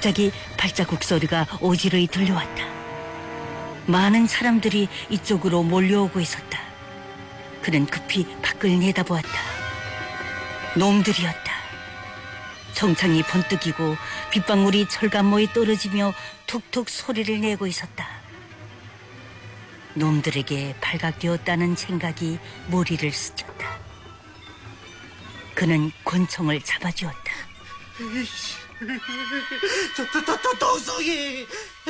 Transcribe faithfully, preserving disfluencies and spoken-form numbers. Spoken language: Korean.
갑자기 발자국 소리가 오지르이 들려왔다. 많은 사람들이 이쪽으로 몰려오고 있었다. 그는 급히 밖을 내다보았다. 놈들이었다. 정창이 번뜩이고 빗방울이 철갑모에 떨어지며 툭툭 소리를 내고 있었다. 놈들에게 발각되었다는 생각이 머리를 스쳤다. 그는 권총을 잡아주었다. 도, 도, 도, 도, 도둑이!